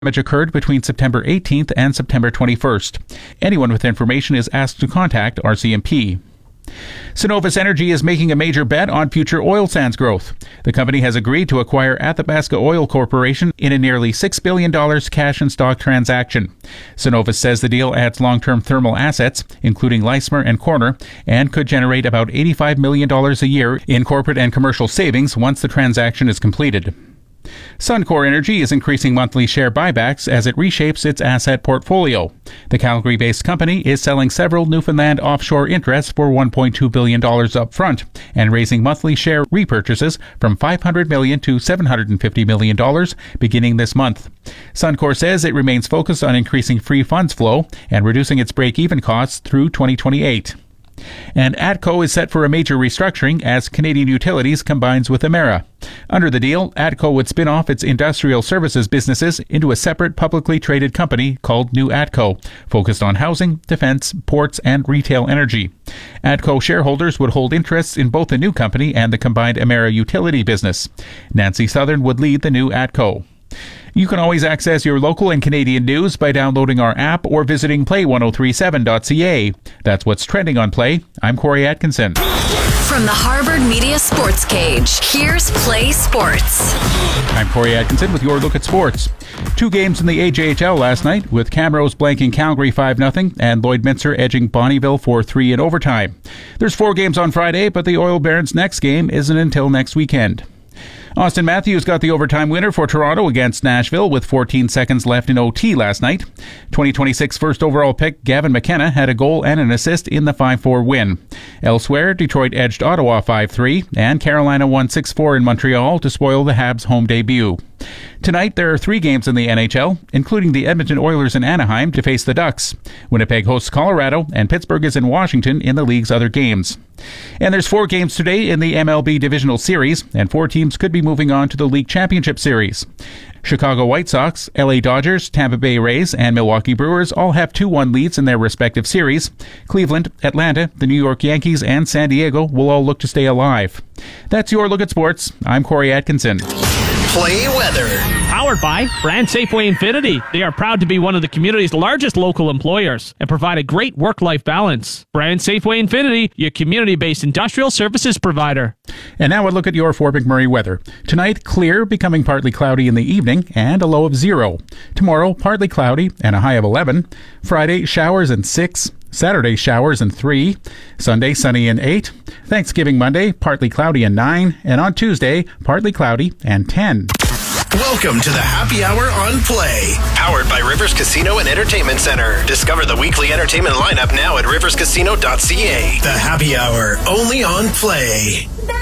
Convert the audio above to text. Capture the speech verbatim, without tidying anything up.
Damage occurred between September eighteenth and September twenty-first. Anyone with information is asked to contact R C M P. Cenovus Energy is making a major bet on future oil sands growth. The company has agreed to acquire Athabasca Oil Corporation in a nearly six billion dollars cash and stock transaction. Cenovus says the deal adds long-term thermal assets, including Leismer and Corner, and could generate about eighty-five million dollars a year in corporate and commercial savings once the transaction is completed. Suncor Energy is increasing monthly share buybacks as it reshapes its asset portfolio. The Calgary-based company is selling several Newfoundland offshore interests for one point two billion dollars up front and raising monthly share repurchases from five hundred million dollars to seven hundred fifty million dollars beginning this month. Suncor says it remains focused on increasing free funds flow and reducing its break-even costs through twenty twenty-eight. And ATCO is set for a major restructuring as Canadian Utilities combines with Emera. Under the deal, ATCO would spin off its industrial services businesses into a separate publicly traded company called New ATCO, focused on housing, defense, ports, and retail energy. ATCO shareholders would hold interests in both the new company and the combined Emera utility business. Nancy Southern would lead the new ATCO. You can always access your local and Canadian news by downloading our app or visiting play ten thirty-seven dot c a. That's what's trending on Play. I'm Corey Atkinson. From the Harvard Media Sports Cage, here's Play Sports. I'm Corey Atkinson with your look at sports. Two games in the A J H L last night, with Camrose blanking Calgary five nothing and Lloydminster edging Bonnyville four three in overtime. There's four games on Friday, but the Oil Barons' next game isn't until next weekend. Austin Matthews got the overtime winner for Toronto against Nashville with fourteen seconds left in O T last night. twenty twenty-six first overall pick Gavin McKenna had a goal and an assist in the five four win. Elsewhere, Detroit edged Ottawa five three, and Carolina won six four in Montreal to spoil the Habs' home debut. Tonight, there are three games in the N H L, including the Edmonton Oilers in Anaheim to face the Ducks. Winnipeg hosts Colorado, and Pittsburgh is in Washington in the league's other games. And there's four games today in the M L B Divisional Series, and four teams could be moving on to the League Championship Series. Chicago White Sox, L A Dodgers, Tampa Bay Rays, and Milwaukee Brewers all have two one leads in their respective series. Cleveland, Atlanta, the New York Yankees, and San Diego will all look to stay alive. That's your look at sports. I'm Corey Atkinson. Play weather. Powered by Brand Safeway Infinity. They are proud to be one of the community's largest local employers and provide a great work-life balance. Brand Safeway Infinity, your community-based industrial services provider. And now a look at your Fort McMurray weather. Tonight, clear, becoming partly cloudy in the evening, and a low of zero. Tomorrow, partly cloudy and a high of eleven. Friday, showers and six. Saturday, showers and three. Sunday, sunny and eight. Thanksgiving Monday, partly cloudy and nine. And on Tuesday, partly cloudy and ten. Welcome to the Happy Hour on Play. Powered by Rivers Casino and Entertainment Center. Discover the weekly entertainment lineup now at rivers casino dot c a. The Happy Hour, only on Play.